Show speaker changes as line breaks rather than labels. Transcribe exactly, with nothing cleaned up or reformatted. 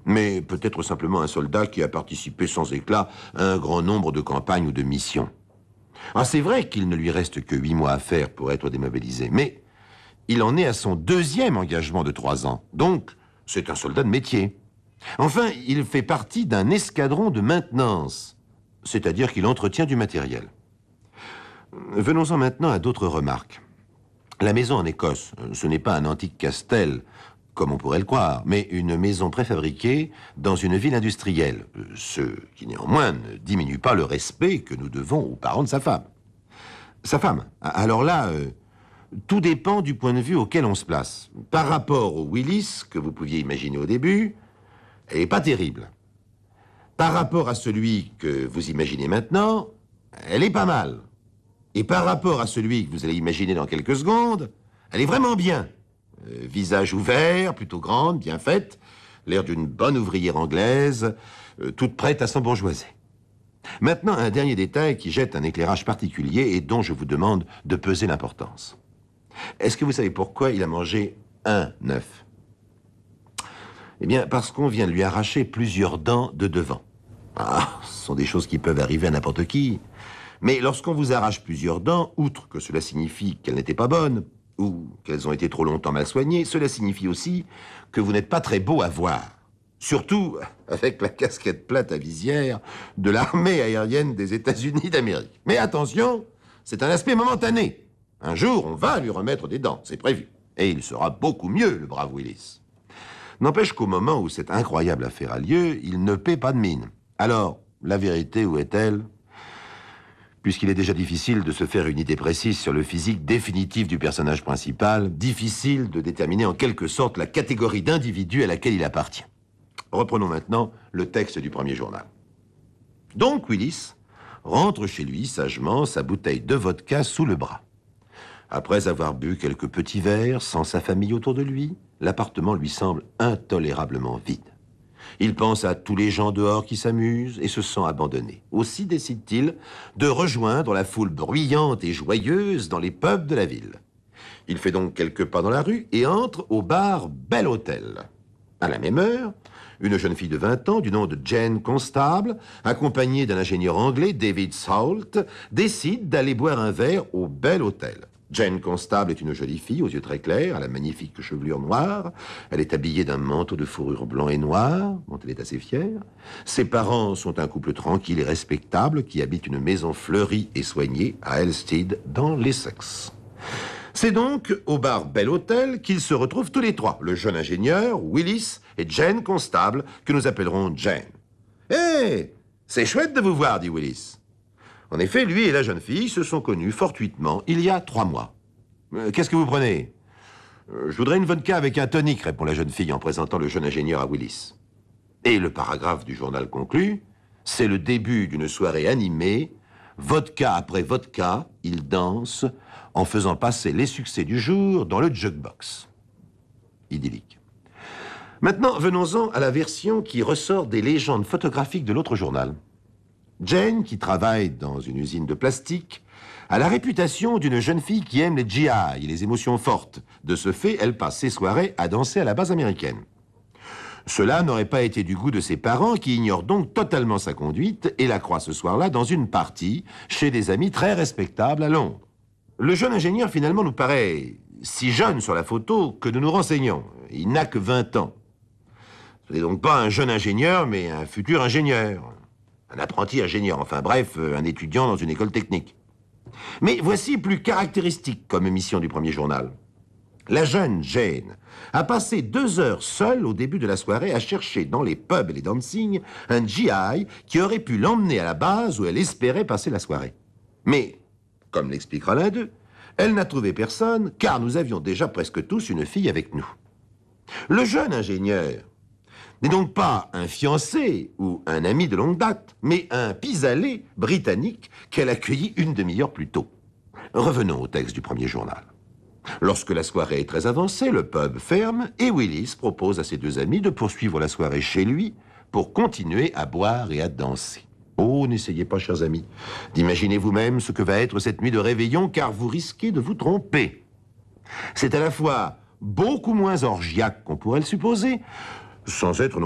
mais peut-être simplement un soldat qui a participé sans éclat à un grand nombre de campagnes ou de missions. Ah, c'est vrai qu'il ne lui reste que huit mois à faire pour être démobilisé, mais il en est à son deuxième engagement de trois ans, donc c'est un soldat de métier. Enfin, il fait partie d'un escadron de maintenance, c'est-à-dire qu'il entretient du matériel. Venons-en maintenant à d'autres remarques. La maison en Écosse, ce n'est pas un antique castel, comme on pourrait le croire, mais une maison préfabriquée dans une ville industrielle, ce qui néanmoins ne diminue pas le respect que nous devons aux parents de sa femme. Sa femme, alors là, euh, tout dépend du point de vue auquel on se place. Par rapport au Willis, que vous pouviez imaginer au début, elle n'est pas terrible. Par rapport à celui que vous imaginez maintenant, elle est pas mal. Et par rapport à celui que vous allez imaginer dans quelques secondes, elle est vraiment bien. Euh, visage ouvert, plutôt grande, bien faite, l'air d'une bonne ouvrière anglaise, euh, toute prête à s'embourgeoiser. Maintenant, un dernier détail qui jette un éclairage particulier et dont je vous demande de peser l'importance. Est-ce que vous savez pourquoi il a mangé un œuf? Eh bien, parce qu'on vient de lui arracher plusieurs dents de devant. Ah, ce sont des choses qui peuvent arriver à n'importe qui. Mais lorsqu'on vous arrache plusieurs dents, outre que cela signifie qu'elles n'étaient pas bonnes, ou qu'elles ont été trop longtemps mal soignées, cela signifie aussi que vous n'êtes pas très beau à voir. Surtout avec la casquette plate à visière de l'armée aérienne des États-Unis d'Amérique. Mais attention, c'est un aspect momentané. Un jour, on va lui remettre des dents, c'est prévu. Et il sera beaucoup mieux, le brave Willis. N'empêche qu'au moment où cette incroyable affaire a lieu, il ne paie pas de mine. Alors, la vérité, où est-elle? Puisqu'il est déjà difficile de se faire une idée précise sur le physique définitif du personnage principal, difficile de déterminer en quelque sorte la catégorie d'individu à laquelle il appartient. Reprenons maintenant le texte du premier journal. Donc Willis rentre chez lui sagement, sa bouteille de vodka sous le bras. Après avoir bu quelques petits verres, sans sa famille autour de lui, l'appartement lui semble intolérablement vide. Il pense à tous les gens dehors qui s'amusent et se sent abandonné. Aussi décide-t-il de rejoindre la foule bruyante et joyeuse dans les pubs de la ville. Il fait donc quelques pas dans la rue et entre au bar Bel Hôtel. À la même heure, une jeune fille de vingt ans, du nom de Jane Constable, accompagnée d'un ingénieur anglais, David Salt, décide d'aller boire un verre au Bel Hôtel. Jane Constable est une jolie fille aux yeux très clairs, à la magnifique chevelure noire. Elle est habillée d'un manteau de fourrure blanc et noir, dont elle est assez fière. Ses parents sont un couple tranquille et respectable qui habite une maison fleurie et soignée à Elstead, dans l'Essex. C'est donc au bar Bel Hôtel qu'ils se retrouvent tous les trois, le jeune ingénieur, Willis et Jane Constable, que nous appellerons Jane. « Hé, hey, c'est chouette de vous voir, dit Willis. » En effet, lui et la jeune fille se sont connus fortuitement il y a trois mois. Euh, « Qu'est-ce que vous prenez ?»« euh, Je voudrais une vodka avec un tonic, répond la jeune fille en présentant le jeune ingénieur à Willis. Et le paragraphe du journal conclut, c'est le début d'une soirée animée. Vodka après vodka, ils dansent en faisant passer les succès du jour dans le jukebox. Idyllique. Maintenant, venons-en à la version qui ressort des légendes photographiques de l'autre journal. Jane, qui travaille dans une usine de plastique, a la réputation d'une jeune fille qui aime les G I et les émotions fortes. De ce fait, elle passe ses soirées à danser à la base américaine. Cela n'aurait pas été du goût de ses parents qui ignorent donc totalement sa conduite et la croient ce soir-là dans une partie chez des amis très respectables à Londres. Le jeune ingénieur finalement nous paraît si jeune sur la photo que nous nous renseignons. Il n'a que vingt ans. Ce n'est donc pas un jeune ingénieur, mais un futur ingénieur. Un apprenti ingénieur, enfin bref, un étudiant dans une école technique. Mais voici plus caractéristique comme émission du premier journal. La jeune Jane a passé deux heures seule au début de la soirée à chercher dans les pubs et les dancing un G I qui aurait pu l'emmener à la base où elle espérait passer la soirée. Mais, comme l'expliquera l'un d'eux, elle n'a trouvé personne car nous avions déjà presque tous une fille avec nous. Le jeune ingénieur n'est donc pas un fiancé ou un ami de longue date, mais un pis-aller britannique qu'elle accueillit une demi-heure plus tôt. Revenons au texte du premier journal. Lorsque la soirée est très avancée, le pub ferme et Willis propose à ses deux amis de poursuivre la soirée chez lui pour continuer à boire et à danser. Oh, n'essayez pas, chers amis, d'imaginer vous-même ce que va être cette nuit de réveillon, car vous risquez de vous tromper. C'est à la fois beaucoup moins orgiaque qu'on pourrait le supposer, sans être